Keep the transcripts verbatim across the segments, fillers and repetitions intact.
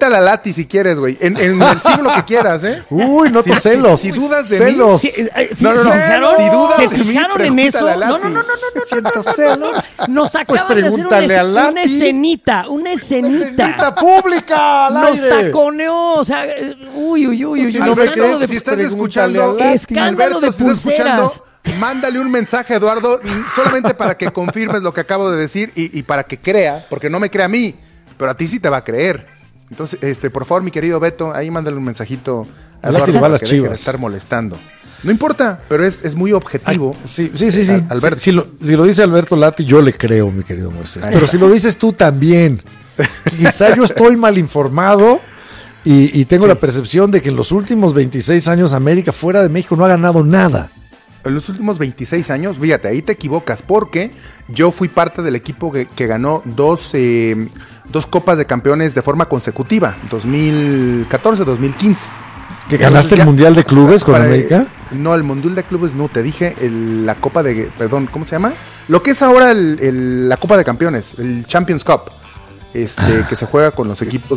Pregúntale a Lati si quieres, güey. En, en el siglo que quieras, ¿eh? Uy, noto si, celos. Si, si dudas de celos. mí. Sí, eh, no, no, no. ¿Fijaron? Si dudas ¿Se de mí, fijaron en pregúntale eso? a Lati. No, no, no, no, no, no. Siento celos. Nos acaban Pues de hacer una, pregúntale a es- Lati. una escenita, una escenita. Escenita pública al Nos aire. taconeó, o sea, eh, uy, uy, uy, uy. Si un no me escándalo crees, de- Si estás Pregúntale escuchando, a Lati. Escándalo Alberto, de si estás escuchando, pulseras. mándale un mensaje a Eduardo solamente para que confirmes lo que acabo de decir y, y para que crea, porque no me crea a mí, pero a ti sí te va a creer. Entonces, este, por favor, mi querido Beto, ahí mándale un mensajito a Ojalá que Eduardo le va a para las que deje de Chivas. estar molestando. No importa, pero es, es muy objetivo. Ay, sí, sí, sí. sí. Al- Alberto. Si, si lo, si lo dice Alberto Lati, yo le creo, mi querido Moisés. Ahí Pero está. si lo dices tú también, quizá yo estoy mal informado y, y tengo Sí. la percepción de que en los últimos veintiséis años América fuera de México no ha ganado nada. En los últimos veintiséis años, fíjate, ahí te equivocas, porque yo fui parte del equipo que, que ganó dos, eh, dos Copas de Campeones de forma consecutiva, dos mil catorce, dos mil quince. ¿Que ganaste el Mundial de Clubes con Para- América? No, el Mundial de Clubes no, te dije el- la Copa de, perdón, ¿cómo se llama? Lo que es ahora el- el- la Copa de Campeones, el Champions Cup, este, que se juega con los equipos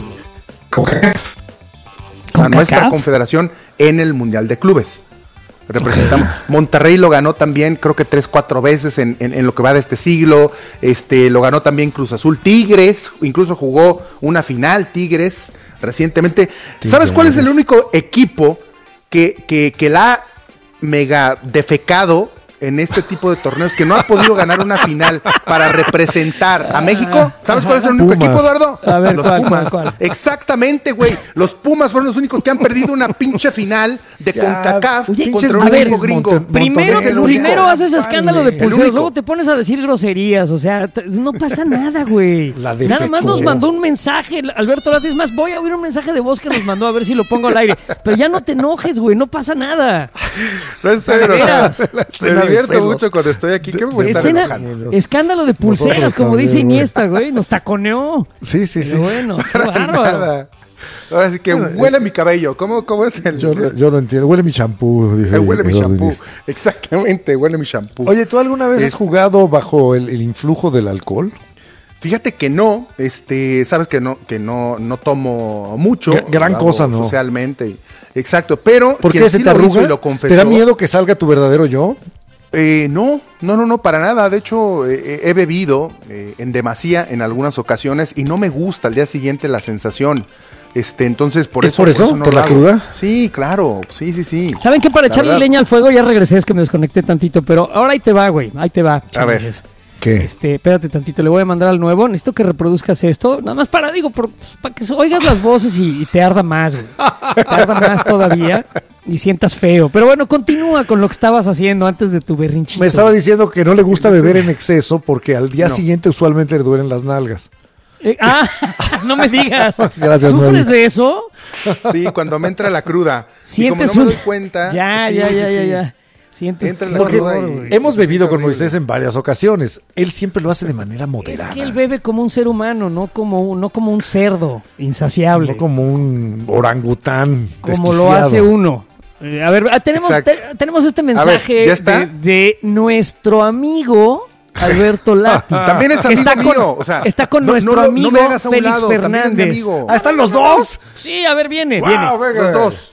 a nuestra ¿CONCACAF? confederación en el Mundial de Clubes. Representamos. Monterrey lo ganó también, creo que tres, cuatro veces en, en- en lo que va de este siglo. Este, lo ganó también Cruz Azul. Tigres, incluso jugó una final, Tigres, recientemente. ¿Sabes cuál es el único equipo que, que, que la ha mega defecado en este tipo de torneos, que no ha podido ganar una final para representar a México? ¿Sabes cuál es el único Pumas. equipo, Eduardo? A ver, los ¿cuál, Pumas. cuál, cuál? Exactamente, güey. Los Pumas fueron los únicos que han perdido una pinche final de Ya, CONCACAF oye, contra un a ver, equipo gringo. Monte- Primero, Es el único. primero haces escándalo de El pulseras, único. luego te pones a decir groserías, o sea, t- no pasa nada, güey. La Nada más defecó. nos mandó un mensaje, Alberto Lati, es más, voy a oír un mensaje de voz que nos mandó a ver si lo pongo al aire. Pero ya no te enojes, güey, no pasa nada. No, en serio, de no. veras. Me Escena de divierto celos. mucho cuando estoy aquí. ¿Qué me voy a estar Escena- enojando? escándalo de pulseras, Nosotros como dice también, güey. Iniesta, güey, nos taconeó. Sí, sí, sí. Pero bueno, qué Para bárbaro. nada. Ahora sí que huele mi cabello. ¿Cómo, cómo es el...? Yo, yo lo entiendo. Huele mi champú, dice Eh, huele mi Eduardo shampoo. Iniesta. Exactamente, huele mi shampoo. Oye, ¿tú alguna vez has Este- jugado bajo el, el influjo del alcohol? Fíjate que no, este, sabes que no, que no, no tomo mucho. Gra- gran lo hago cosa, ¿no? Socialmente. Exacto, pero ¿Por quien qué se sí te lo hizo arruga? y lo confesó. ¿Te da miedo que salga tu verdadero yo? Eh, no, no, no, no, para nada. De hecho, eh, he bebido eh, en demasía en algunas ocasiones y no me gusta al día siguiente la sensación. Este, entonces, por ¿Es eso. por eso? no ¿Por lo la hago. cruda? Sí, claro. Sí, sí, sí. ¿Saben qué? Para La echarle verdad. leña al fuego, ya regresé, es que me desconecté tantito, pero ahora ahí te va, güey, ahí te va. A ver. chavales. ¿Qué? Este, espérate tantito, le voy a mandar al nuevo. Necesito que reproduzcas esto. Nada más para, digo, por- pues, para que oigas las voces y, y te arda más, güey. Te arda más todavía y sientas feo. Pero bueno, continúa con lo que estabas haciendo antes de tu berrinchito. Me estaba diciendo que no le gusta beber en exceso porque al día No. siguiente usualmente le duelen las nalgas. Eh, ah, no me digas. Gracias, ¿Sufres Noel. de eso? Sí, cuando me entra la cruda. Y como Sientes no me un- doy cuenta. Ya, sí, ya, sí, ya, ya, sí. ya. Sientes Entra la Porque cruda y- hemos se bebido siente con horrible. Moisés en varias ocasiones. Él siempre lo hace de manera Es moderada. que él bebe como un ser humano, no como un, no como un cerdo insaciable. No como un orangután. como lo desquiciado. hace uno. Eh, a ver, ah, tenemos, Exacto. te- tenemos este mensaje ¿ya está? de, de nuestro amigo Alberto Lati. También es amigo está mío. Con, o sea, está con no- nuestro no lo- amigo no me hagas a un Félix lado, también es mi Fernández. amigo. ¿Ah, están los dos? Sí, a ver, viene, Wow, viene. venga. Los dos.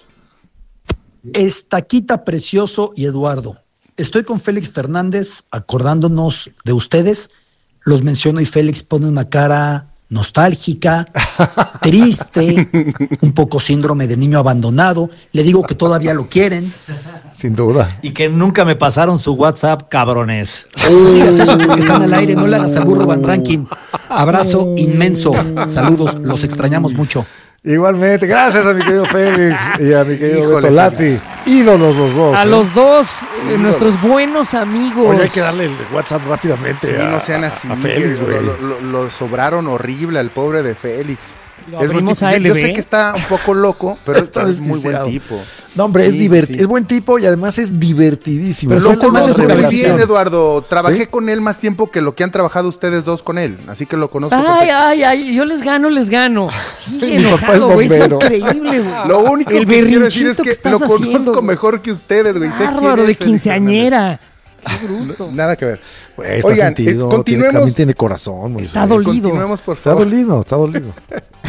Estaquita Precioso y Eduardo. Estoy con Félix Fernández acordándonos de ustedes. Los menciono y Félix pone una cara nostálgica, triste, un poco síndrome de niño abandonado. Le digo que todavía lo quieren. Sin duda. Y que nunca me pasaron su WhatsApp, cabrones. No digas eso porque están al aire, no le hagas al burro Van Ranking. Abrazo inmenso. Saludos, los extrañamos mucho. Igualmente, gracias a mi querido Félix y a mi querido Híjole, Beto Lati. Félix. Ídolos los dos. A ¿eh? los dos, eh, nuestros buenos amigos. Oye, hay que darle el WhatsApp rápidamente. Sí, a, no sean así. a Félix, lo, güey. lo- lo- lo sobraron horrible al pobre de Félix. Lo Es buen abrimos tipo. a Yo- L Yo B. sé que está un poco loco, pero Está es muy buen desquiciado. tipo. No, hombre, es, Sí, divert- sí, sí. es buen tipo y además es divertidísimo. Pero Es sí Lo está una mal de conozco su muy revelación. bien, Eduardo. Trabajé ¿Sí? con él más tiempo que lo que han trabajado ustedes dos con él. Así que lo conozco. Ay, perfecto. ay, ay, yo les gano, les gano. Sigue Mi papá es enojado, güey, está bombero. increíble, güey. Lo único El que quiero decir es berrinchito que, estás lo conozco haciendo, güey. mejor que ustedes, güey. Sé quién Bárbaro, es de Félix quinceañera. Fernández. No, nada que ver. Güey, está Oigan, sentido. eh, tiene- continuemos. también tiene corazón. Moisés. Está dolido. Continuemos, por Está favor. dolido, está dolido.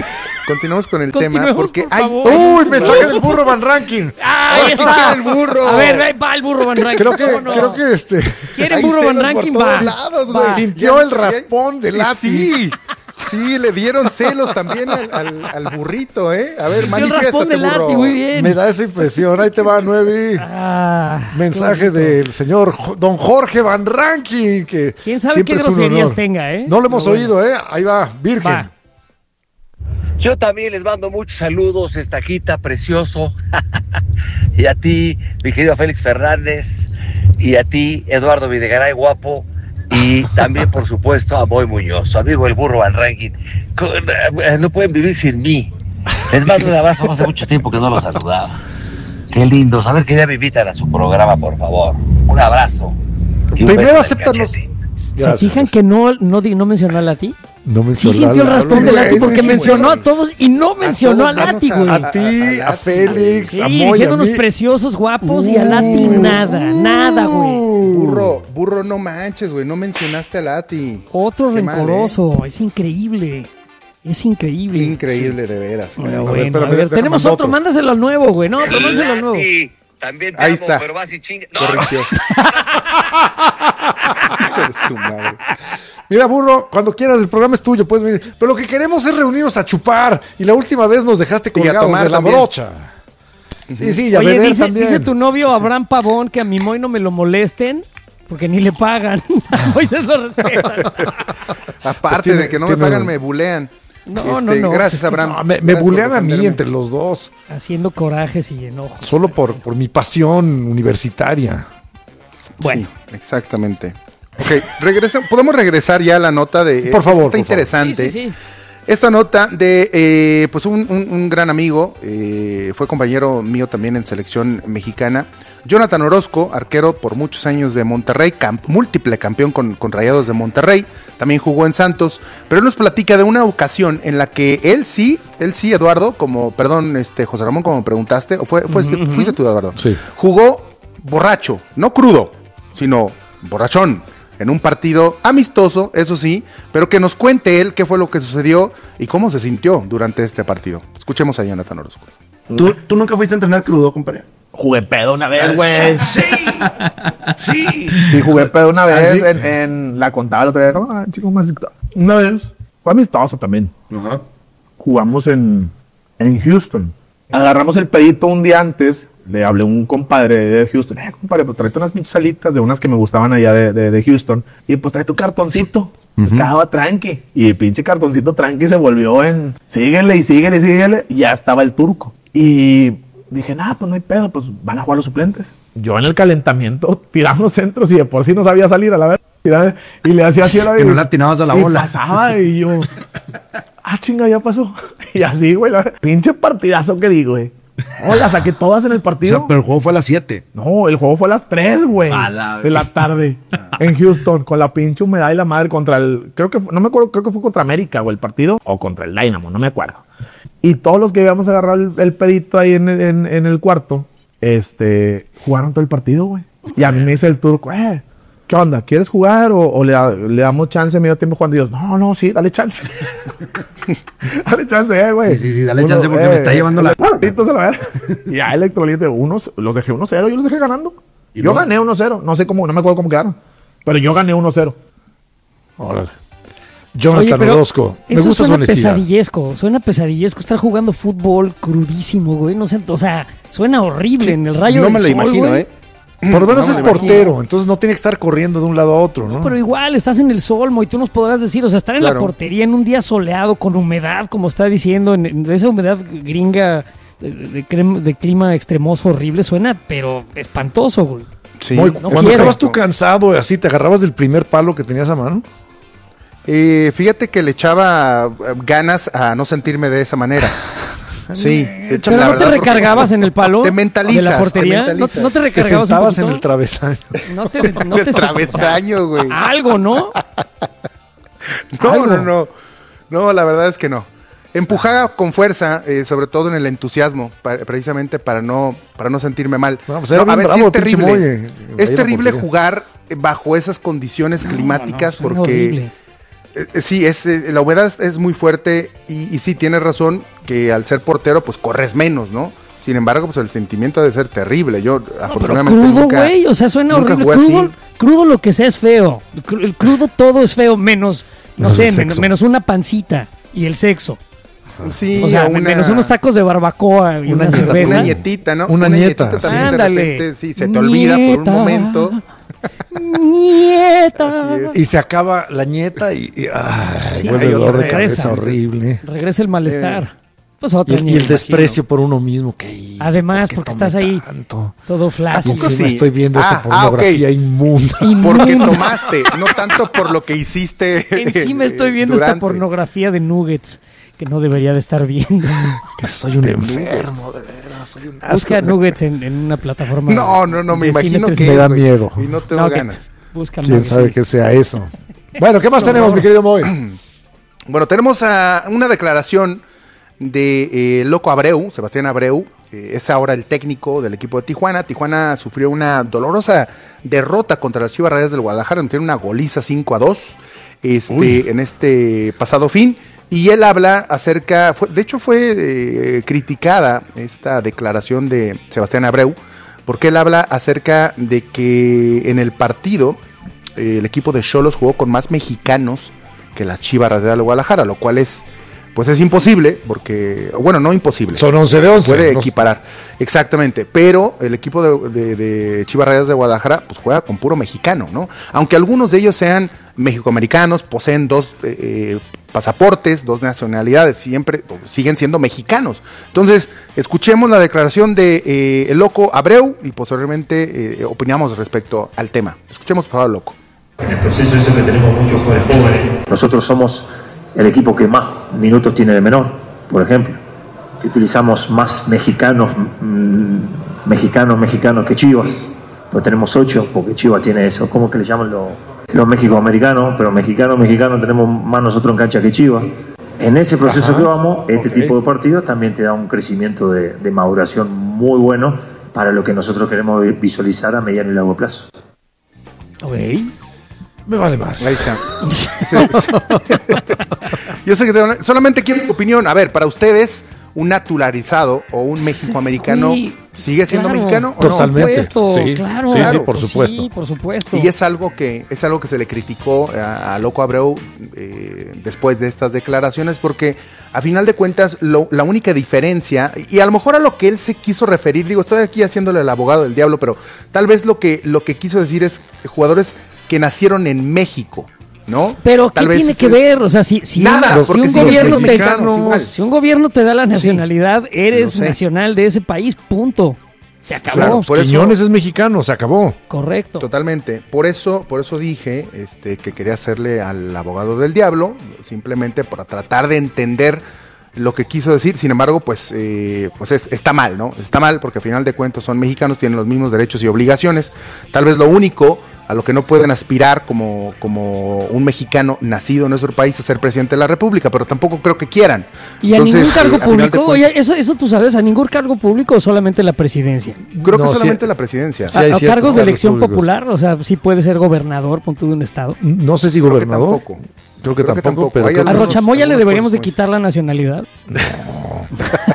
continuamos con el Continuemos, tema, porque por hay... favor. ¡Uy, mensaje del burro Van Ranking! ¡Ahí Mensaje está! del burro. A ver, ahí va el burro Van Ranking. Creo que, ¿cómo no? creo que este ¿Quieren hay burro Van celos por Ranking? todos Va. lados, Va. güey. sintió Ya- el raspón de ya- Lati. Sí, sí, le dieron celos también al, al- al burrito, ¿eh? A ver, Sintió el raspón manifiéstate, de Lati, burro. muy bien. Me da esa impresión. Ahí te va, Nuevi. Ah, Mensaje qué bonito. del señor Jo- don Jorge Van Ranking. Que ¿Quién sabe siempre qué es un groserías honor. tenga, eh? No lo hemos Pero bueno. oído, ¿eh? Ahí va, virgen. Va. Yo también les mando muchos saludos, Estaquita, precioso. Y a ti, mi querido Félix Fernández. Y a ti, Eduardo Videgaray, guapo. Y también, por supuesto, a Moy Muñoz, su amigo el burro Van Ranking. Co- eh, No pueden vivir sin mí. Les mando un abrazo, hace mucho tiempo que no los saludaba. Qué lindo, saber que ya me invitan a su programa, por favor. Un abrazo. Y un Primero beso en el acéptanos. cachete. ¿Se Gracias. fijan que no, no, di- no mencionó a Lati? No Sí mencionó sintió el a raspón de Lati, Lati güey. porque sí, mencionó güey. a todos y no mencionó a todos Lati, menos güey. A ti, A- a, a Félix, Sí, a Moy, a diciéndonos mí. preciosos, guapos y a Lati nada, nada, güey. Burro, burro, no manches, güey, no mencionaste a Lati. Otro Qué mal, rencoroso, es increíble. Es increíble. Increíble, de veras. Bueno, güey. A ver, bueno, espérame, a ver, déjame tenemos mandar otro, otro. mándaselo al nuevo, güey. No, pero mándaselo al nuevo. Lati, también te Ahí amo, está. pero vas y chinga. No, Corrigió. Hijo de su madre. Mira, burro, cuando quieras, el programa es tuyo, puedes venir. Pero lo que queremos es reunirnos a chupar. Y la última vez nos dejaste Y a colgados tomar de la también. brocha. Sí, sí, y a Oye, beber dice, también. dice tu novio Abraham Pavón que a mi Moy no me lo molesten porque ni le pagan. Moisés lo respeta. Aparte Tiene- de que no me tiene- pagan, me bulean. No, Este, no, no. Gracias, Abraham. No, me me Gracias por bulean a mí defenderme. entre los dos. Haciendo corajes y enojos. Solo por, por mi pasión universitaria. Bueno, Sí, exactamente. Ok, regresa, podemos regresar ya a la nota de... Por es que favor, Está por favor. interesante. sí, sí, sí. Esta nota de eh, pues un, un- un gran amigo, eh, fue compañero mío también en selección mexicana, Jonathan Orozco, arquero por muchos años de Monterrey, camp- múltiple campeón con, con Rayados de Monterrey, también jugó en Santos, pero él nos platica de una ocasión en la que él sí, él sí, Eduardo, como, perdón, este José Ramón, como me preguntaste, o fue, fue fuiste tú, Eduardo, Sí. jugó borracho, no crudo, sino borrachón, en un partido amistoso, eso sí, pero que nos cuente él qué fue lo que sucedió y cómo se sintió durante este partido. Escuchemos a Jonathan Orozco. ¿Tú, tú nunca fuiste a entrenar crudo, compadre? Jugué pedo una vez, güey. Sí, sí. Sí, jugué pedo una vez sí? en, en la contaba el otro día. Ah, chico, más una vez. Fue amistoso también. Ajá. Jugamos en, en Houston. Agarramos el pedito un día antes. Le hablé a un compadre de Houston. Eh, compadre, pues tráete unas pinches salitas de unas que me gustaban allá de, de, de Houston. Y pues trae tu cartoncito. Uh-huh. Estaba tranqui. Y el pinche cartoncito tranqui se volvió en... Síguele y síguele y síguele. Y ya estaba el turco. Y dije, nah, pues no hay pedo. Pues van a jugar los suplentes. Yo en el calentamiento tirando centros y de por sí no sabía salir a la vez. Y le hacía así a la Que no le atinabas a la y bola. pasaba y yo... Ah, chinga, ya pasó. Y así, güey. la- Pinche partidazo que digo, güey. Oh, las saqué todas en el O partido. sea, pero el juego fue a las siete. No, el juego fue a las tres, güey. A la De la tarde. En Houston, con la pinche humedad y la madre contra el... Creo que fue, no me acuerdo, creo que fue contra América, güey, el partido. O contra el Dynamo, no me acuerdo. Y todos los que íbamos a agarrar el, el pedito ahí en, el- en, en el cuarto, este, jugaron todo el partido, güey. Y a mí me dice el turco, eh, ¿qué onda? ¿Quieres jugar o, o le, da- le damos chance medio tiempo jugando? Y yo, no, no, sí, dale chance. dale chance, eh, güey. Sí, sí, sí, dale chance porque me está llevando la- Partitos a la verga. Y a Electrolite, unos, los dejé uno cero, yo los dejé ganando. Yo gané uno cero, no sé cómo, no me acuerdo cómo quedaron. Pero yo gané uno cero. Órale. Jonathan Oye, pero Orozco. Me eso gusta su suena honestidad. pesadillesco, suena pesadillesco estar jugando fútbol crudísimo, güey. No sé, o sea, suena horrible en el rayo no del me lo sol, imagino, güey. ¿eh? Por lo menos No es me lo imagino. portero, entonces no tiene que estar corriendo de un lado a otro, ¿no? Pero igual, estás en el sol, y tú nos podrás decir, o sea, estar en Claro. la portería en un día soleado, con humedad, como está diciendo, en, en esa humedad gringa de, de crem- de clima extremoso horrible, suena, pero espantoso, güey. Sí. Muy- no cuando quiero. estabas tú cansado y así, ¿te agarrabas del primer palo que tenías a mano? Eh, fíjate que le echaba eh, ganas a no sentirme de esa manera. Sí. Pero la no verdad, te porque recargabas en el palo te mentalizas, de la portería, te ¿No, mentalizas. no te Te recargabas un sentabas en poquito? el travesaño. No te, no te El travesaño, güey. Algo, ¿no? No, algo. no, no. No, la verdad es que no. Empujaba con fuerza, eh, sobre todo en el entusiasmo, pa- precisamente para no, para no sentirme mal. No, pues era No, a bien ver, sí bravo es el pinche terrible. Moye. Ahí Es en la terrible portería. jugar bajo esas condiciones climáticas suena porque horrible. Eh, Sí, es, eh, la humedad es, es muy fuerte y, y sí, tienes razón que al ser portero pues corres menos, ¿no? Sin embargo, pues el sentimiento debe ser terrible. Yo No, pero afortunadamente crudo, nunca, güey, o sea, suena nunca horrible. jugué Crudo, así. crudo lo que sea es feo. Cru- El crudo todo es feo, menos, no Menos sé, el menos, sexo. menos una pancita y el sexo. Sí, o sea, una- menos unos tacos de barbacoa y una, Una cerveza. Una nietita, ¿no? Una nieta, también Ándale. de repente, sí, se te olvida por un Nieta. momento. Nieta. Así es. Y se acaba la nieta y, y ay, Sí, pues, hay dolor de otra cabeza vez. horrible. Regresa el malestar. Eh. Pues Y otra el, y el nieta. desprecio por uno mismo que hice. Además, ¿Por qué porque tomé estás ahí tanto? todo Y flácido. poco encima sí? estoy viendo Ah, esta ah, pornografía ok. inmunda. Porque Inmunda. tomaste, no tanto por lo que hiciste. Encima estoy eh, viendo esta durante. pornografía de nuggets que no debería de estar viendo. Que soy un enfermo, de veras. Soy un asco. Busca nuggets en, en una plataforma. No, no, no, me de cine imagino tres que. D. Me da güey, miedo. Y no tengo Nuggets. ganas. Busca ¿Quién nuggets. sabe que sea eso? Bueno, ¿qué más tenemos, mi querido Moy? Bueno, tenemos a una declaración de eh, Loco Abreu, Sebastián Abreu, eh, es ahora el técnico del equipo de Tijuana. Tijuana sufrió una dolorosa derrota contra las Chivas Rayadas del Guadalajara, donde tiene una goliza cinco a dos este, en este pasado fin. Y él habla acerca, fue, de hecho fue eh, criticada esta declaración de Sebastián Abreu, porque él habla acerca de que en el partido eh, el equipo de Xolos jugó con más mexicanos que las Chivas Rayadas del Guadalajara, lo cual es, pues es imposible, porque, bueno, no imposible. Son once de once. Se puede ¿no? equiparar, exactamente, pero el equipo de, de, de Chivas Rayadas de Guadalajara, pues juega con puro mexicano, ¿no? Aunque algunos de ellos sean mexicoamericanos, poseen dos eh, pasaportes, dos nacionalidades, siempre siguen siendo mexicanos. Entonces, escuchemos la declaración de eh, el Loco Abreu y posteriormente eh, opinamos respecto al tema. Escuchemos, por favor, al Loco. En el proceso es que tenemos muchos jugadores jóvenes. Nosotros somos el equipo que más minutos tiene de menor, por ejemplo. Que utilizamos más mexicanos, mmm, mexicanos, mexicanos que Chivas. Pero tenemos ocho, porque Chivas tiene eso. ¿Cómo que le llaman los, los mexicoamericanos? Pero mexicanos, mexicanos tenemos más nosotros en cancha que Chivas. En ese proceso Ajá, que vamos, este okay. tipo de partidos también te da un crecimiento de, de maduración muy bueno para lo que nosotros queremos visualizar a mediano y largo plazo. Ok. Me vale más. Ahí está. Sí, sí. Yo sé que tengo, solamente quiero tu opinión. A ver, para ustedes, un naturalizado o un mexicoamericano sí, sigue siendo claro, mexicano o totalmente. Por supuesto, sí, claro, sí, claro, sí, por supuesto. Sí, por supuesto. Y es algo que es algo que se le criticó a, a Loco Abreu eh, después de estas declaraciones, porque a final de cuentas lo, la única diferencia, y a lo mejor a lo que él se quiso referir, digo, estoy aquí haciéndole el abogado del diablo, pero tal vez lo que lo que quiso decir es jugadores que nacieron en México, ¿no? Pero Tal ¿qué vez tiene es que el... ver? O sea, si, si, Nada, un, si un gobierno te igual. si un gobierno te da la nacionalidad, sí, eres nacional de ese país, punto. Se acabó. Claro, por Quiñones eso, es mexicano, se acabó. Correcto. Totalmente. Por eso, por eso dije este, que quería hacerle al abogado del diablo, simplemente para tratar de entender lo que quiso decir. Sin embargo, pues, eh, pues es, está mal, ¿no? Está mal porque al final de cuentas son mexicanos, tienen los mismos derechos y obligaciones. Tal vez lo único a lo que no pueden aspirar como, como un mexicano nacido en nuestro país es ser presidente de la República, pero tampoco creo que quieran. ¿Y a Entonces, ningún cargo eh, público? cuentas, Oye, eso, eso tú sabes, ¿a ningún cargo público o solamente la presidencia? Creo no, que solamente sí, la presidencia. Sí, ¿A, a cargos de elección públicos. popular? O sea, sí puede ser gobernador, punto de un estado. No sé si creo gobernador. Que tampoco. Creo que creo tampoco, que tampoco. pero Hay creo ¿A que Rochamoya le deberíamos de cosas, quitar la nacionalidad? No.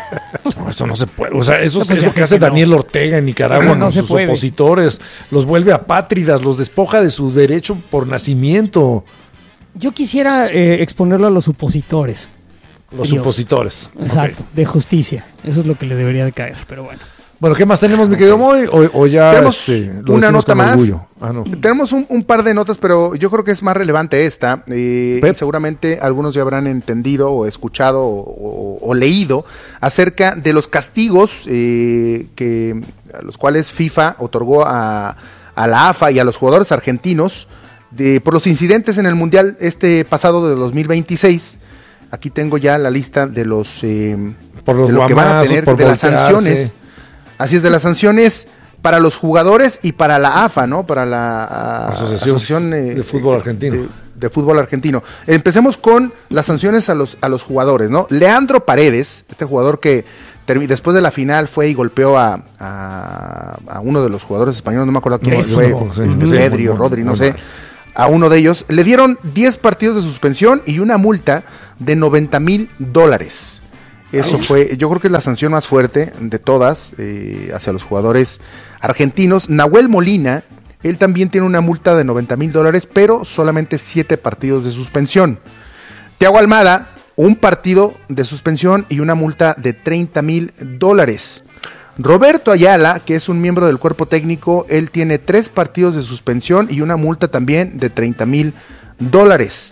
No, eso no se puede. O sea, eso No, es pues lo ya que sé hace que no. Daniel Ortega en Nicaragua No, con no se sus puede. opositores. Los vuelve apátridas, los despoja de su derecho por nacimiento. Yo quisiera eh, exponerlo a los opositores. Los Dios. supositores. Exacto, Okay. de justicia. Eso es lo que le debería de caer, pero bueno. Bueno, ¿qué más tenemos, mi querido Moy? O, o ya Tenemos este, lo una decimos nota con más. orgullo? Ah, no. Tenemos un, un par de notas, pero yo creo que es más relevante esta. Eh, Pep. y seguramente algunos ya habrán entendido o escuchado o, o, o leído acerca de los castigos eh, que a los cuales FIFA otorgó a, a la A F A y a los jugadores argentinos de, por los incidentes en el Mundial este pasado de dos mil veintiséis. Aquí tengo ya la lista de los, eh, Por los de lo que van a guamazos, tener, por de las voltearse. sanciones. Así es, de las sanciones para los jugadores y para la A F A, ¿no? Para la uh, Asociación, Asociación eh, de Fútbol Argentino. De, de Fútbol Argentino. Empecemos con las sanciones a los, a los jugadores, ¿no? Leandro Paredes, este jugador que termi- después de la final fue y golpeó a, a, a uno de los jugadores españoles, no me acuerdo quién No, fue, no, sí, este, sí, Pedri muy, o Rodri, muy no mal. sé. a uno de ellos, le dieron diez partidos de suspensión y una multa de noventa mil dólares. Eso Ay. fue, yo creo que es la sanción más fuerte de todas eh, hacia los jugadores argentinos. Nahuel Molina, él también tiene una multa de noventa mil dólares, pero solamente siete partidos de suspensión. Thiago Almada, un partido de suspensión y una multa de treinta mil dólares. Roberto Ayala, que es un miembro del cuerpo técnico, él tiene tres partidos de suspensión y una multa también de treinta mil dólares.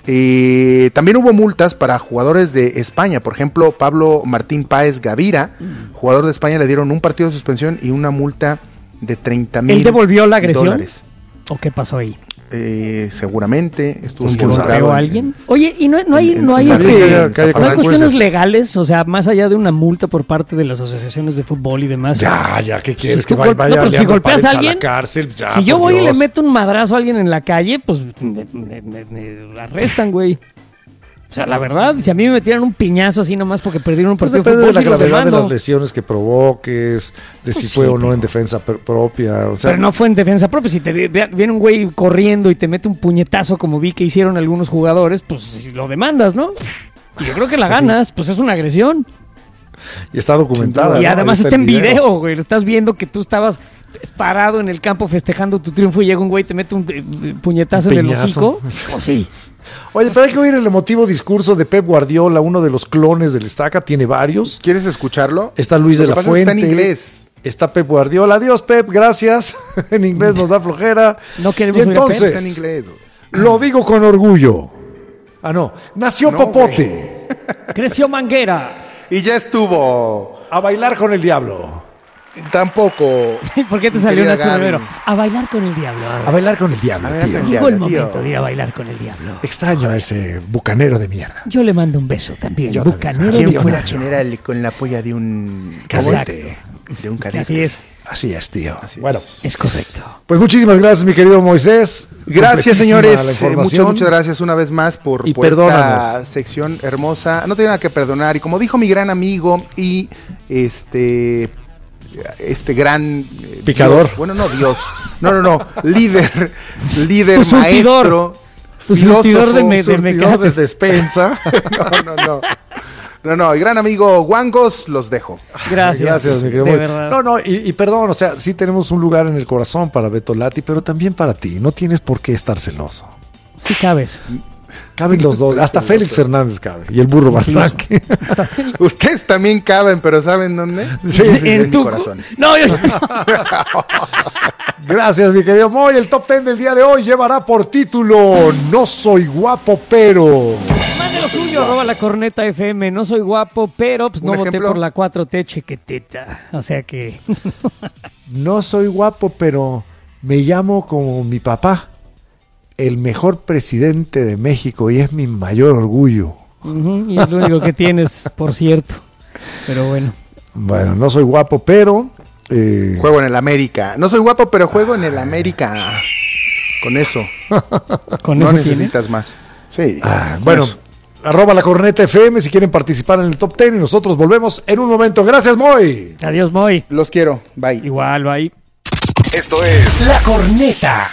Eh, también hubo multas para jugadores de España, por ejemplo, Pablo Martín Páez Gavira, jugador de España, le dieron un partido de suspensión y una multa de treinta mil dólares. ¿Él devolvió la agresión? ¿O qué pasó ahí? Eh, seguramente estuvo involucrado a alguien. Oye, y no, no hay, no hay, este, no hay cuestiones legales, o sea, más allá de una multa por parte de las asociaciones de fútbol y demás. Ya, ya, ¿qué quieres? Si que vaya, vaya no, pero si golpeas a alguien, a la cárcel, ya, si yo voy Dios. y le meto un madrazo a alguien en la calle, pues me, me, me, me arrestan, güey. O sea, la verdad, si a mí me metieran un piñazo así nomás porque perdieron un partido pues de fútbol, de la si los gravedad demando. de las lesiones que provoques, de si Pues fue sí, o no pero... en defensa per- propia. O sea, pero no fue en defensa propia. Si te viene un güey corriendo y te mete un puñetazo como vi que hicieron algunos jugadores, pues si lo demandas, ¿no? Y yo creo que la ganas, pues es una agresión. Y está documentada. Y ¿no? además está está en video, güey. Estás viendo que tú estabas parado en el campo festejando tu triunfo y llega un güey y te mete un eh, puñetazo Un en el peñazo. hocico. Pues sí. Oye, pero hay que oír el emotivo discurso de Pep Guardiola, uno de los clones del Estaca, tiene varios. ¿Quieres escucharlo? Está Luis Lo de que la pasa es que Fuente. está en inglés. Está Pep Guardiola. Adiós, Pep, gracias. En inglés nos da flojera. No queremos y oír a Pep. entonces, Está en inglés. lo digo con orgullo. Ah, no. Nació No, Popote. Creció Manguera. Y ya estuvo. A bailar con el diablo. Tampoco. ¿Por qué te salió Querida Nacho Gaby. Rivero? A bailar con el diablo. A bailar con el diablo, A bailar tío. con el Llegó el diablo, tío. momento de ir a bailar con el diablo. Extraño a ese bucanero de mierda. Yo le mando un beso también. Yo Bucanero también. de ¿Quién fuera Nacho. general con la polla de un Cadete. De un cadete. Así es, Así es, tío. Así es. Bueno, es correcto. pues muchísimas gracias, mi querido Moisés. Gracias, Completísima la señores. Eh, información. muchas, muchas gracias una vez más por, Y por esta perdónanos. sección hermosa. No tiene nada que perdonar. Y como dijo mi gran amigo y este este gran eh, Picador. Dios, bueno, no Dios. No, no, no. Líder, líder, Tu surtidor. maestro, Tu filósofo, surtidor de me- de surtidor mecates. de despensa. No, no, no. No, no, el gran amigo Guangos, los dejo. Gracias. Gracias, mi querido De Moisés. verdad. No, no, y, y perdón, o sea, sí tenemos un lugar en el corazón para Beto Lati, pero también para ti. No tienes por qué estar celoso. Sí cabes. Caben los dos, hasta Félix Fernández cabe, y el burro Barranque. Ustedes también caben, pero ¿saben dónde? Sí, sí, en En mi tu corazón. No, yo Gracias, mi querido Moy. El top ten del día de hoy llevará por título No soy guapo, pero... mande lo suyo, arroba la corneta F M. No soy guapo, pero pues, no ¿Un voté ejemplo? por la cuatro T chiquitita. O sea que No soy guapo, pero me llamo como mi papá, el mejor presidente de México, y es mi mayor orgullo. ujú, y es lo único que tienes, por cierto. Pero bueno. Bueno, no soy guapo, pero... eh, Juego en el América. No soy guapo, pero juego en el América. Con eso. Con No eso tiene. necesitas más. Sí. ah, con bueno, eso. arroba la corneta F M si quieren participar en el top ten y nosotros volvemos en un momento. Gracias, Moy. Adiós, Moy. Los quiero. Bye. Igual, bye. Esto es La Corneta.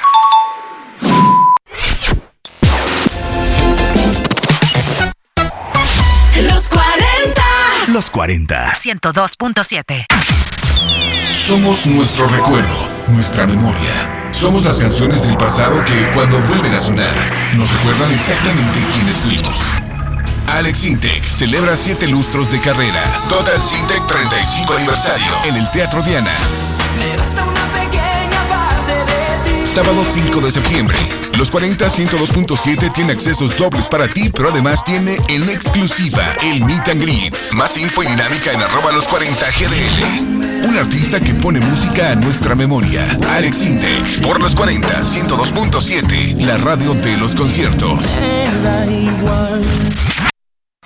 Los cuarenta. Los cuarenta. ciento dos punto siete. Somos nuestro recuerdo, nuestra memoria. Somos las canciones del pasado que, cuando vuelven a sonar, nos recuerdan exactamente quiénes fuimos. Alex Intec celebra siete lustros de carrera. Total Sintec treinta y cinco aniversario en el Teatro Diana. Me basta una pequeña parte de ti. Sábado cinco de septiembre. Los cuarenta ciento dos punto siete tiene accesos dobles para ti, pero además tiene en exclusiva el Meet and Greet. Más info y dinámica en arroba los cuarenta G D L. Un artista que pone música a nuestra memoria. Alex Intec. Por los cuarenta, ciento dos punto siete. La radio de los conciertos.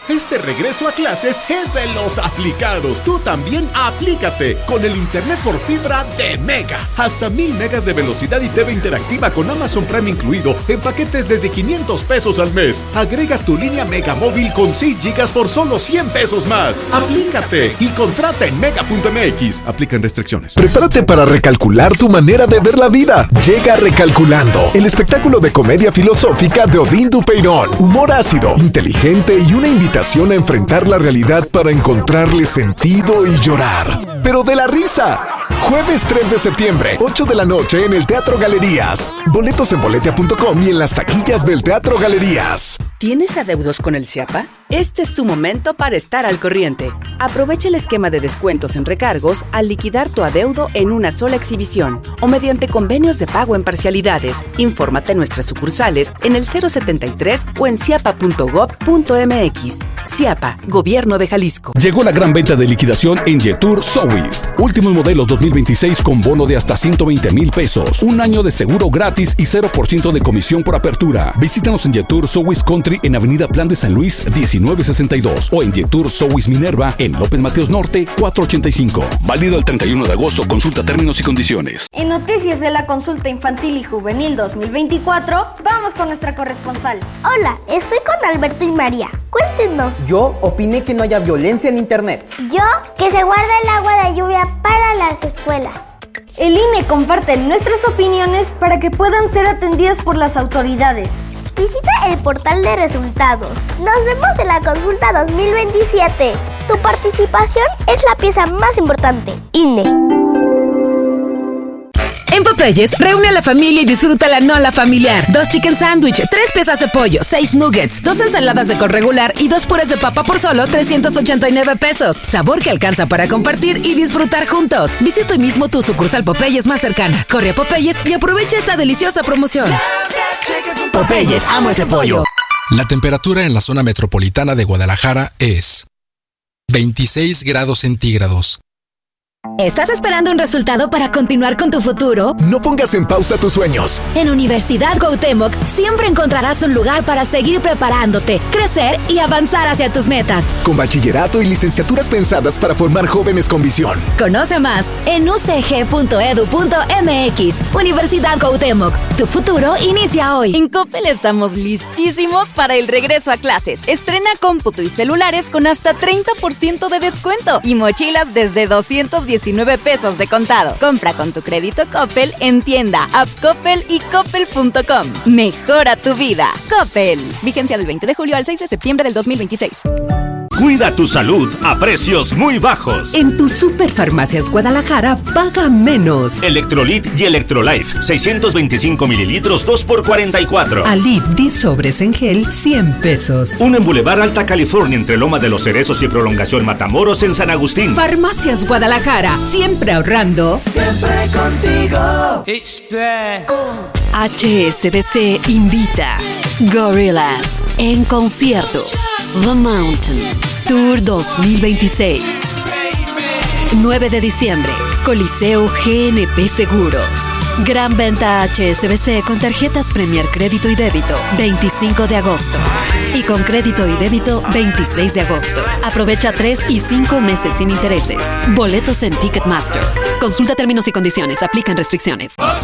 Este regreso a clases es de los aplicados. Tú también aplícate con el internet por fibra de Mega. Hasta mil megas de velocidad y T V interactiva con Amazon Prime incluido en paquetes desde quinientos pesos al mes. Agrega tu línea Mega móvil con seis gigas por solo cien pesos más. Aplícate y contrata en mega punto m x. Aplican restricciones. Prepárate para recalcular tu manera de ver la vida. Llega Recalculando, el espectáculo de comedia filosófica de Odín Dupeirón. Humor ácido, inteligente y una invitación a enfrentar la realidad para encontrarle sentido y llorar. Pero de la risa. Jueves tres de septiembre, ocho de la noche en el Teatro Galerías. Boletos en boletia punto com y en las taquillas del Teatro Galerías. ¿Tienes adeudos con el CIAPA? Este es tu momento para estar al corriente. Aprovecha el esquema de descuentos en recargos al liquidar tu adeudo en una sola exhibición o mediante convenios de pago en parcialidades. Infórmate en nuestras sucursales en el cero setenta y tres o en ciapa punto gob punto m x. CIAPA, Gobierno de Jalisco. Llegó la gran venta de liquidación en Jetour Sowist. Últimos modelos dos mil veintiséis con bono de hasta ciento veinte mil pesos. Un año de seguro gratis y cero por ciento de comisión por apertura. Visítanos en Jetour Sowist Country en Avenida Plan de San Luis diecinueve sesenta y dos o en Jetour Sowist Minerva en López Mateos Norte cuatrocientos ochenta y cinco. Válido el treinta y uno de agosto. Consulta términos y condiciones. En noticias de la consulta infantil y juvenil dos mil veinticuatro, vamos con nuestra corresponsal. Hola, estoy con Alberto y María. Cuéntenos. Yo opiné que no haya violencia en internet. Yo, que se guarda el agua de lluvia para las escuelas. El I N E comparte nuestras opiniones para que puedan ser atendidas por las autoridades. Visita el portal de resultados. Nos vemos en la consulta dos mil veintisiete. Tu participación es la pieza más importante. I N E. En Popeyes, reúne a la familia y disfruta la nola familiar. Dos chicken sandwich, tres piezas de pollo, seis nuggets, dos ensaladas de col regular y dos purés de papa por solo trescientos ochenta y nueve pesos. Sabor que alcanza para compartir y disfrutar juntos. Visita hoy mismo tu sucursal Popeyes más cercana. Corre a Popeyes y aprovecha esta deliciosa promoción. Popeyes, amo ese pollo. La temperatura en la zona metropolitana de Guadalajara es veintiséis grados centígrados. ¿Estás esperando un resultado para continuar con tu futuro? No pongas en pausa tus sueños. En Universidad Cuauhtémoc siempre encontrarás un lugar para seguir preparándote, crecer y avanzar hacia tus metas. Con bachillerato y licenciaturas pensadas para formar jóvenes con visión. Conoce más en u c g punto e d u punto m x. Universidad Cuauhtémoc. Tu futuro inicia hoy. En Coppel estamos listísimos para el regreso a clases. Estrena cómputo y celulares con hasta treinta por ciento de descuento y mochilas desde doscientos diecinueve pesos de contado. Compra con tu crédito Coppel en tienda, app Coppel y coppel punto com. Mejora tu vida. Coppel. Vigencia del veinte de julio al seis de septiembre del dos mil veintiséis. Cuida tu salud a precios muy bajos. En tu Superfarmacias Guadalajara, paga menos. Electrolit y Electrolife, seiscientos veinticinco mililitros, dos por cuarenta y cuatro. Alip diez sobres en gel, cien pesos. Uno en Boulevard Alta California, entre Loma de los Cerezos y Prolongación Matamoros en San Agustín. Farmacias Guadalajara, siempre ahorrando. Siempre contigo. H S B C invita Gorillaz en concierto. The Mountain Tour dos mil veintiséis. nueve de diciembre, Coliseo G N P Seguros. Gran venta H S B C con tarjetas Premier Crédito y Débito, veinticinco de agosto. Y con Crédito y Débito, veintiséis de agosto. Aprovecha tres y cinco meses sin intereses. Boletos en Ticketmaster. Consulta términos y condiciones. Aplican restricciones. No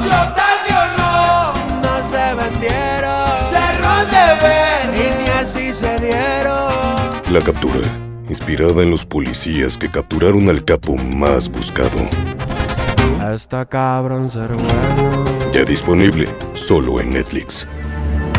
se vendieron, cerró de vez y ni así se dieron. La captura, inspirada en los policías que capturaron al capo más buscado. Está cabrón ser bueno. Ya disponible solo en Netflix.